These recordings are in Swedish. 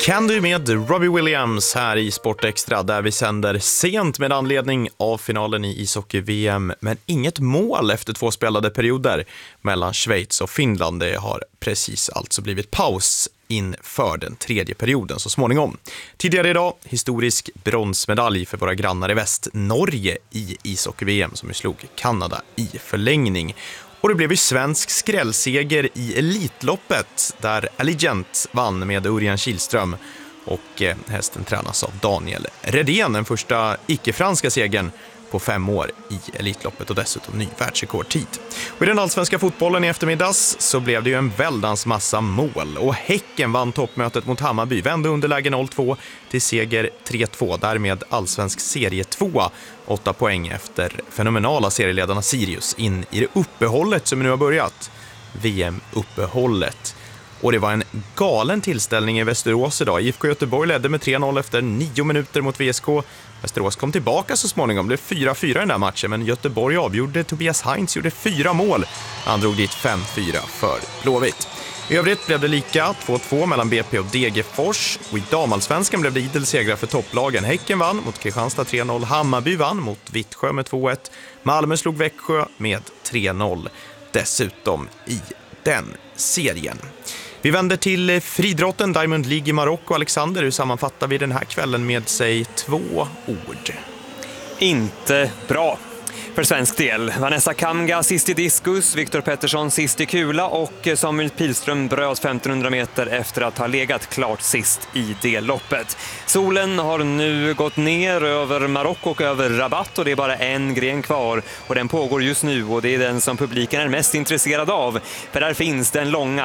Candy med Robbie Williams här i Sport Extra, där vi sänder sent med anledning av finalen i ishockey-VM, men inget mål efter 2 spelade perioder mellan Schweiz och Finland. Det har precis alltså blivit paus inför den 3:e perioden så småningom. Tidigare idag, historisk bronsmedalj för våra grannar i väst, Norge, i ishockey-VM som ju slog Kanada i förlängning. Och det blev ju svensk skrällseger i Elitloppet där Allegiant vann med Örjan Kihlström, och hästen tränas av Daniel Redén, den första icke-franska segern på 5 år i Elitloppet och dessutom ny världsrekordtid. Och i den allsvenska fotbollen i eftermiddags så blev det ju en väldans massa mål, och Häcken vann toppmötet mot Hammarby, vände underläge 0-2 till seger 3-2, därmed allsvensk serie 2, 8 poäng efter fenomenala serieledarna Sirius in i det uppehållet som nu har börjat, VM-uppehållet. Och det var en galen tillställning i Västerås idag. IFK Göteborg ledde med 3-0 efter 9 minuter mot VSK. Västerås kom tillbaka så småningom. Det blev 4-4 i den där matchen, men Göteborg avgjorde. Tobias Heinz gjorde 4 mål. Han drog dit 5-4 för Blåvitt. I övrigt blev det lika 2-2 mellan BP och Degerfors. Och i damallsvenskan blev det idel segrar för topplagen. Häcken vann mot Kristianstad 3-0. Hammarby vann mot Vittsjö med 2-1. Malmö slog Växjö med 3-0. Dessutom i den serien. Vi vänder till fridrotten, Diamond League i Marocko. Alexander, hur sammanfattar vi den här kvällen med sig 2 ord? Inte bra för svensk del. Vanessa Kamga sist i diskus, Viktor Pettersson sist i kula och Samuel Pilström bröt 1500 meter efter att ha legat klart sist i delloppet. Solen har nu gått ner över Marocko och över Rabat, och det är bara en gren kvar, och den pågår just nu, och det är den som publiken är mest intresserad av. För där finns den långa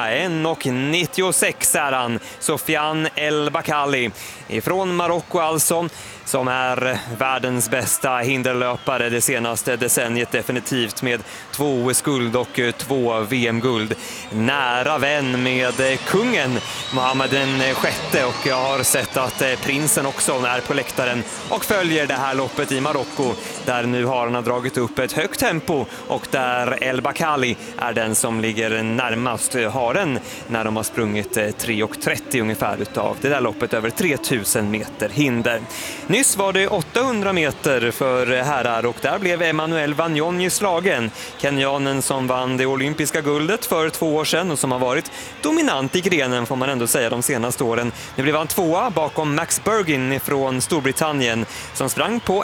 1,96 är han, Sofiane El Bakkali ifrån Marocko alltså, som är världens bästa hinderlöpare det senaste decenniet definitivt, med 2 OS-guld och 2 VM-guld. Nära vän med kungen Mohammed den sjätte, och jag har sett att prinsen också är på läktaren och följer det här loppet i Marocko, där nu har han dragit upp ett högt tempo, och där El Bakkali är den som ligger närmast haren när de har sprungit 3,30 ungefär utav det där loppet över 3000 meter hinder. Nyss var det 800 meter för herrar, och där blev Emmanuel Wanyonyi slagen. Kenyanen som vann det olympiska guldet för 2 år sedan och som har varit dominant i grenen får man ändå säga de senaste åren. Nu blev han 2 bakom Max Bergin från Storbritannien som sprang på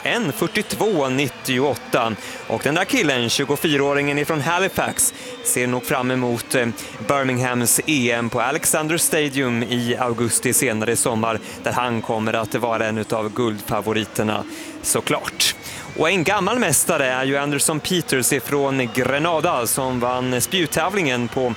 1:42,98. Och den där killen, 24-åringen ifrån Halifax, ser nog fram emot Birminghams EM på Alexander Stadium i augusti senare i sommar, där han kommer att vara en av guldfavoriterna såklart. Och en gammal mästare är ju Anderson Peters ifrån Grenada som vann spjuttävlingen på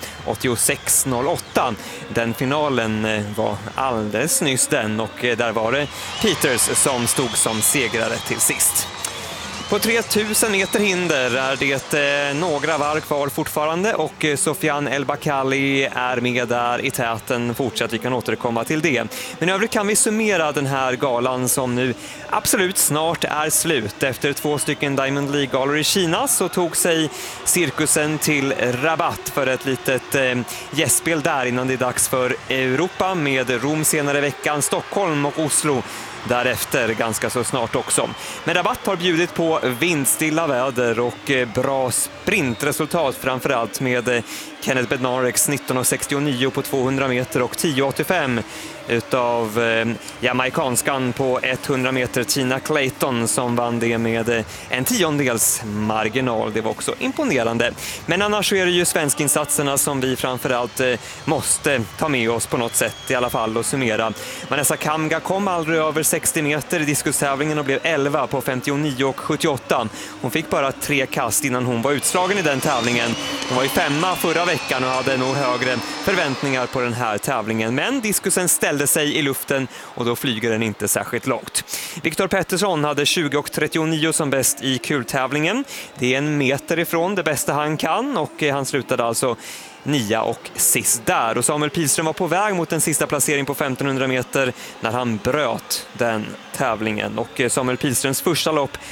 86,08. Den finalen var alldeles nyss den, och där var det Peters som stod som segrare till sist. På 3000 meter hinder är det några varv kvar fortfarande, och Sofiane El Bakkali är med där i täten fortsatt. Vi kan återkomma till det. Men i övrigt kan vi summera den här galan som nu absolut snart är slut. Efter 2 stycken Diamond League-galor i Kina så tog sig cirkusen till Rabat för ett litet gästspel där innan det är dags för Europa med Rom senare i veckan, Stockholm och Oslo därefter ganska så snart också. Men Rabat har bjudit på vindstilla väder och bra sprintresultat, framförallt med Kenneth Bednareks 19,69 på 200 meter och 10,85 utav jamaikanskan på 100 meter Tina Clayton som vann det med en 10-dels marginal. Det var också imponerande. Men annars så är det ju svenskinsatserna som vi framförallt måste ta med oss på något sätt i alla fall och summera. Vanessa Kamga kom aldrig över 60 meter i diskustävlingen och blev 11 på 59,78. Hon fick bara 3 kast innan hon var utslagen i den tävlingen. Hon var ju 5:a förra veckan och hade nog högre förväntningar på den här tävlingen. Men diskusen ställde sig i luften och då flyger den inte särskilt långt. Viktor Pettersson hade 20,39 som bäst i kultävlingen. Det är 1 meter ifrån det bästa han kan, och han slutade alltså 9 och sist där. Och Samuel Pilström var på väg mot en sista placering på 1500 meter när han bröt den tävlingen. Och Samuel Pilströms första lopp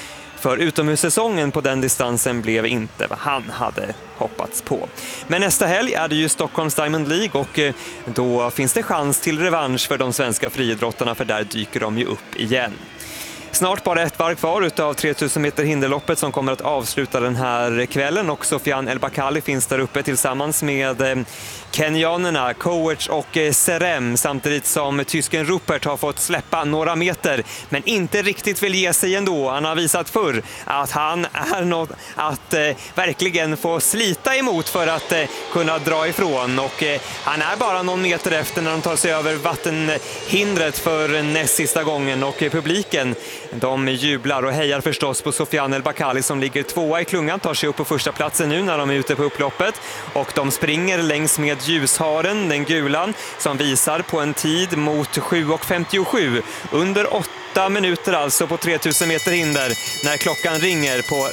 för utomhussäsongen på den distansen blev inte vad han hade hoppats på. Men nästa helg är det ju Stockholms Diamond League och då finns det chans till revansch för de svenska friidrottarna, för där dyker de ju upp igen. Snart bara ett varv kvar utav 3000 meter hinderloppet som kommer att avsluta den här kvällen, och Sofiane El Bakkali finns där uppe tillsammans med kenyanerna Koech och Serem, samtidigt som tysken Rupert har fått släppa några meter men inte riktigt vill ge sig ändå. Han har visat förr att han är något att verkligen få slita emot för att kunna dra ifrån, och han är bara någon meter efter när de tar sig över vattenhindret för näst sista gången, och publiken de jublar och hejar förstås på Sofiane El Bakkali som ligger tvåa i klungan, tar sig upp på första platsen nu när de är ute på upploppet, och de springer längs med ljusharen, den gulan, som visar på en tid mot 7:57 under 8 minuter alltså på 3000 meter hinder när klockan ringer på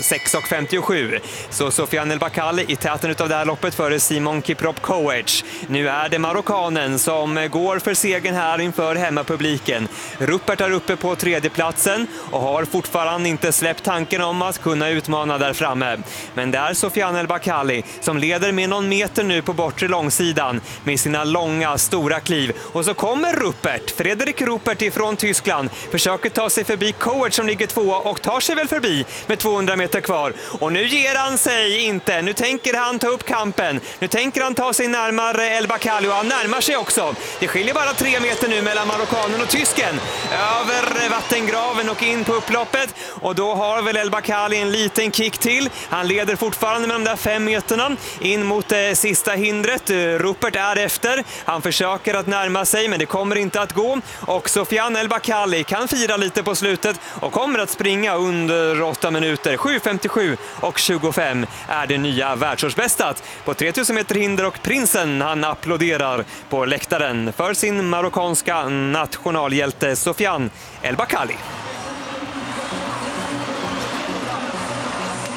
6:57. Så Sofiane El Bakkali i täten utav det här loppet före Simon Kiprop Koech. Nu är det marockanen som går för segern här inför hemmapubliken. Rupert är uppe på tredje platsen och har fortfarande inte släppt tanken om att kunna utmana där framme. Men det är Sofiane El Bakkali som leder med någon meter nu på bortre långsidan med sina långa, stora kliv. Och så kommer Rupert, Frederik Rupert ifrån Tyskland, försöker ta sig förbi Koech som ligger tvåa och tar sig väl förbi med 200 meter kvar. Och nu ger han sig inte. Nu tänker han ta upp kampen. Nu tänker han ta sig närmare El Bakkali, och han närmar sig också. Det skiljer bara 3 meter nu mellan marockanen och tysken. Över vattengraven och in på upploppet. Och då har väl El Bakkali en liten kick till. Han leder fortfarande med de där 5 meterna in mot det sista hindret. Rupert är efter. Han försöker att närma sig, men det kommer inte att gå. Och Sofiane El Bakkali kan fira lite på slutet och kommer att springa under 8 minuter. 7:57 och 25 är det nya världsårsbästat på 3000 meter hinder, och prinsen han applåderar på läktaren för sin marockanska nationalhjälte Sofiane El Bakkali.